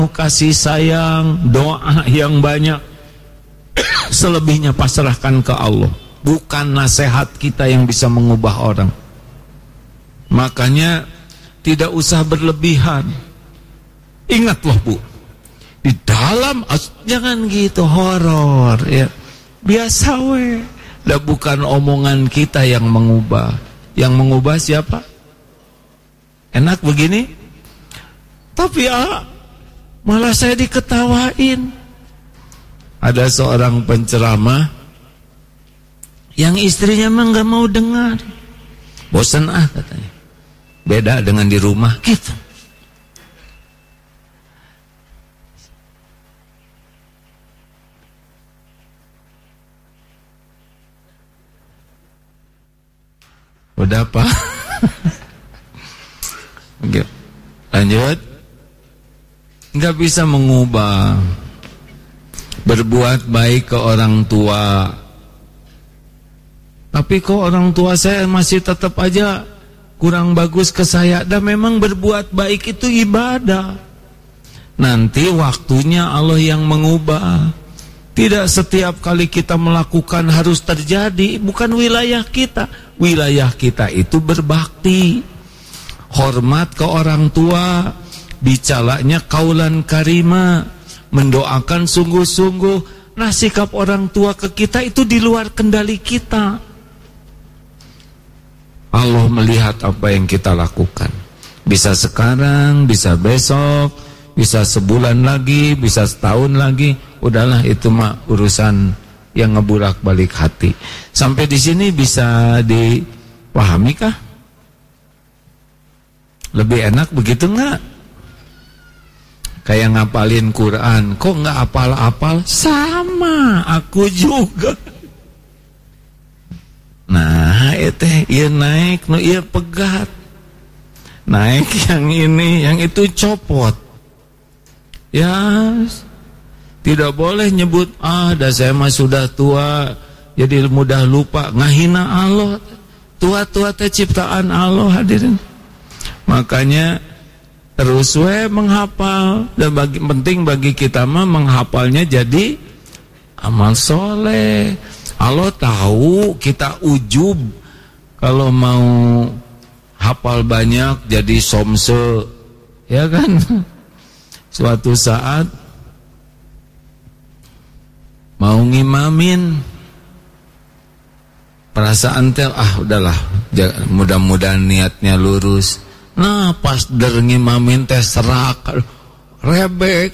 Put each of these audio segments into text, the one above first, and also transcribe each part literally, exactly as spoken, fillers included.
kasih sayang, doa yang banyak. Selebihnya pasrahkan ke Allah. Bukan nasihat kita yang bisa mengubah orang. Makanya tidak usah berlebihan. Ingat loh Bu, di dalam jangan gitu horor ya. Biasa we. Dah bukan omongan kita yang mengubah. Yang mengubah siapa? Enak begini? Tapi ah, malah saya diketawain. Ada seorang penceramah yang istrinya memang gak mau dengar. Bosan ah katanya. Beda dengan di rumah gitu. Udah apa? Oke. Lanjut. Nggak bisa mengubah. Berbuat baik ke orang tua. Tapi kok orang tua saya masih tetap aja kurang bagus ke saya. Dan memang berbuat baik itu ibadah. Nanti waktunya Allah yang mengubah. Tidak setiap kali kita melakukan harus terjadi. Bukan wilayah kita. Wilayah kita itu berbakti. Hormat ke orang tua. Bicaranya kaulan karima. Mendoakan sungguh-sungguh. Nah, sikap orang tua ke kita itu di luar kendali kita. Allah melihat apa yang kita lakukan. Bisa sekarang, bisa besok, bisa sebulan lagi, bisa setahun lagi. Udahlah, itu mah urusan yang ngebulak-balik hati. Sampai di sini bisa dipahami kah? Lebih enak begitu enggak? Kayak ngapalin Quran. Kok enggak apal-apal? Sama, aku juga. Nah, itu iya naik, no iya pegat. Naik yang ini, yang itu copot. Ya, tidak boleh nyebut, ah, dah saya mah sudah tua, jadi mudah lupa. Ngahina Allah. Tua-tua teh ciptaan Allah, hadirin. Makanya terus we menghafal. Dan bagi, penting bagi kita mah menghafalnya jadi amal soleh. Allah tahu kita ujub kalau mau hafal banyak jadi somse, ya kan? Suatu saat mau ngimamin, perasaan tel ah udahlah, mudah-mudahan niatnya lurus. Nah pas der ngimamin teh serak, rebek,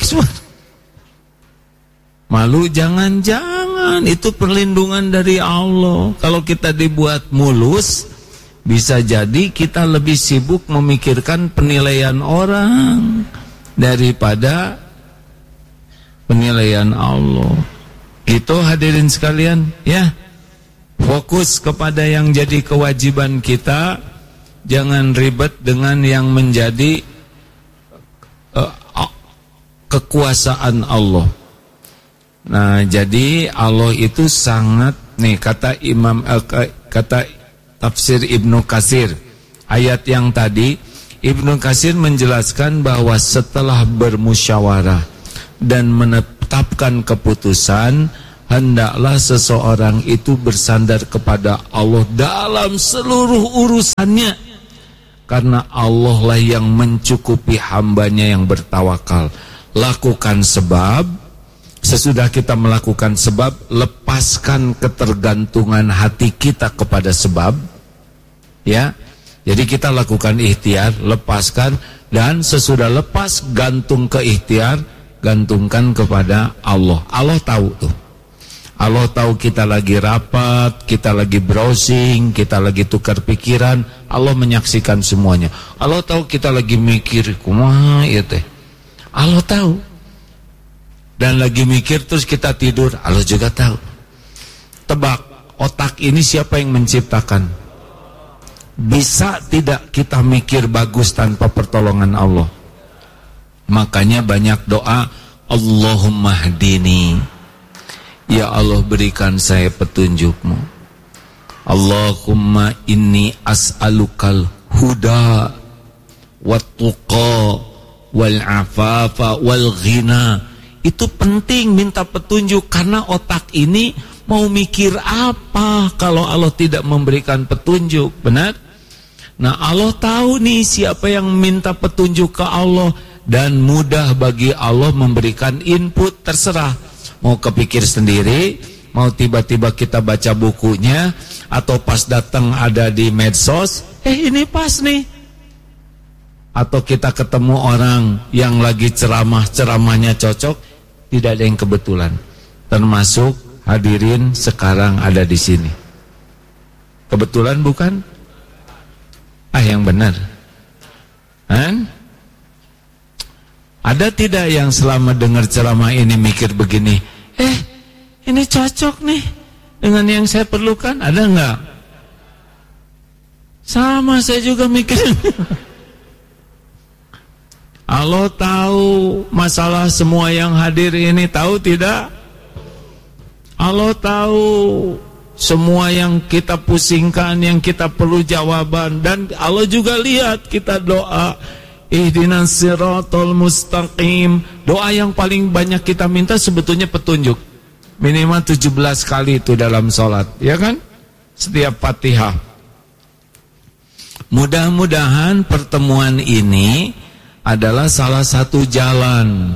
malu jangan-jangan itu perlindungan dari Allah. Kalau kita dibuat mulus, bisa jadi kita lebih sibuk memikirkan penilaian orang daripada penilaian Allah. Gitu hadirin sekalian, ya. Fokus kepada yang jadi kewajiban kita. Jangan ribet dengan yang menjadi uh, kekuasaan Allah. Nah, jadi Allah itu sangat, nih kata Imam uh, kata tafsir Ibnu Katsir, ayat yang tadi Ibnu Katsir menjelaskan bahwa setelah bermusyawarah dan menetapkan keputusan, hendaklah seseorang itu bersandar kepada Allah dalam seluruh urusannya. Karena Allah lah yang mencukupi hambanya yang bertawakal. Lakukan sebab. Sesudah kita melakukan sebab, lepaskan ketergantungan hati kita kepada sebab. Ya, jadi kita lakukan ikhtiar, lepaskan. Dan sesudah lepas, gantung ke ikhtiar, gantungkan kepada Allah. Allah tahu tuh. Allah tahu kita lagi rapat, kita lagi browsing, kita lagi tukar pikiran. Allah menyaksikan semuanya. Allah tahu kita lagi mikir, kumaha ya teh. Allah tahu. Dan lagi mikir terus kita tidur, Allah juga tahu. Tebak, otak ini siapa yang menciptakan? Bisa tidak kita mikir bagus tanpa pertolongan Allah? Makanya banyak doa, Allahumma hdini. Ya Allah, berikan saya petunjukmu. Allahumma inni as'alukal huda wa tuqa wal afafa wal ghina. Itu penting minta petunjuk, karena otak ini mau mikir apa kalau Allah tidak memberikan petunjuk, benar? Nah, Allah tahu nih siapa yang minta petunjuk ke Allah, dan mudah bagi Allah memberikan input, terserah. Mau kepikir sendiri, mau tiba-tiba kita baca bukunya, atau pas datang ada di medsos, eh ini pas nih. Atau kita ketemu orang yang lagi ceramah, ceramahnya cocok, tidak ada yang kebetulan. Termasuk hadirin sekarang ada di sini. Kebetulan bukan? Ah, yang benar. Kan? Ada tidak yang selama dengar ceramah ini mikir begini, eh ini cocok nih dengan yang saya perlukan? Ada enggak? Sama, saya juga mikir. Allah tahu masalah semua yang hadir ini, tahu tidak? Allah tahu semua yang kita pusingkan, yang kita perlu jawaban, dan Allah juga lihat kita doa ihdinas siratal mustaqim. Doa yang paling banyak kita minta sebetulnya petunjuk. Minimal tujuh belas kali itu dalam sholat, ya kan? Setiap Fatihah. Mudah-mudahan pertemuan ini adalah salah satu jalan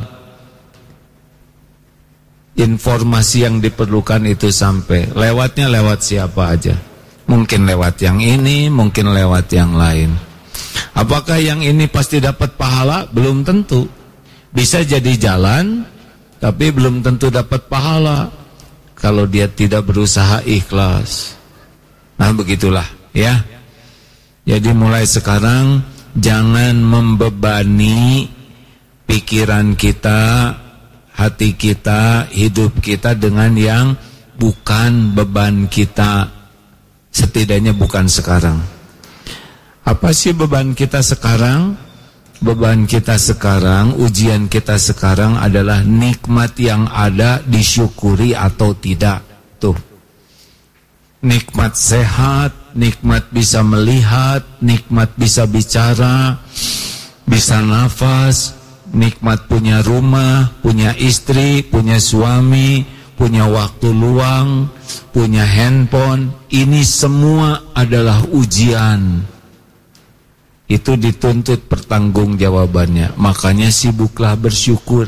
informasi yang diperlukan itu sampai. Lewatnya lewat siapa aja. Mungkin lewat yang ini, mungkin lewat yang lain. Apakah yang ini pasti dapat pahala? Belum tentu. Bisa jadi jalan, tapi belum tentu dapat pahala kalau dia tidak berusaha ikhlas. Nah, begitulah ya. Jadi mulai sekarang jangan membebani pikiran kita, hati kita, hidup kita dengan yang bukan beban kita. Setidaknya bukan sekarang. Apa sih beban kita sekarang? Beban kita sekarang, ujian kita sekarang adalah nikmat yang ada disyukuri atau tidak. Tuh. Nikmat sehat, nikmat bisa melihat, nikmat bisa bicara, bisa nafas, nikmat punya rumah, punya istri, punya suami, punya waktu luang, punya handphone. Ini semua adalah ujian. Itu dituntut pertanggungjawabannya. Makanya sibuklah bersyukur.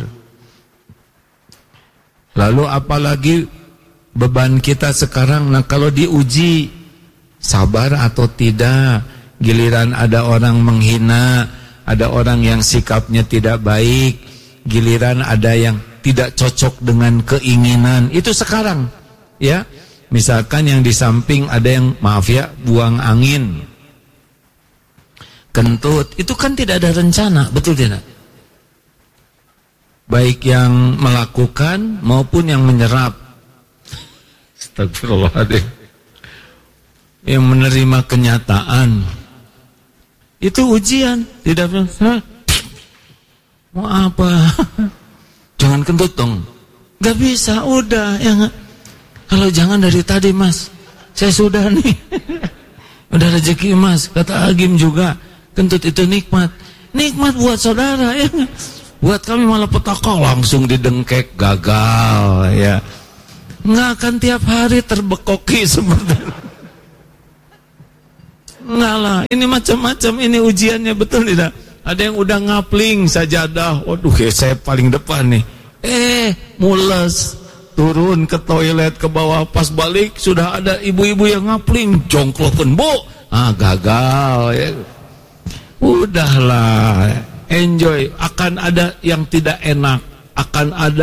Lalu apalagi beban kita sekarang? Nah, kalau diuji sabar atau tidak, giliran ada orang menghina, ada orang yang sikapnya tidak baik, giliran ada yang tidak cocok dengan keinginan, itu sekarang ya. Misalkan yang di samping ada yang, maaf ya, buang angin, kentut, itu kan tidak ada rencana, betul tidak? Baik yang melakukan maupun yang menyerap. Astagfirullahaladzim. Yang menerima kenyataan, itu ujian. Tidak, hah? Mau apa? Jangan kentut dong. Gak bisa, udah ya gak? Kalau jangan dari tadi mas, saya sudah nih. Udah rezeki mas, kata Agim juga. Kentut itu nikmat. Nikmat buat saudara ya gak? Buat kami malah petaka langsung didengkek, gagal ya. Nggak akan tiap hari terbekoki seperti itu. Nggak lah, ini macam-macam, ini ujiannya, betul tidak? Ada yang udah ngapling sajadah, waduh ya saya paling depan nih. Eh, mules, turun ke toilet ke bawah, pas balik sudah ada ibu-ibu yang ngapling, jongklokan, bu, ah gagal ya. Udahlah, enjoy. Akan ada yang tidak enak, akan ada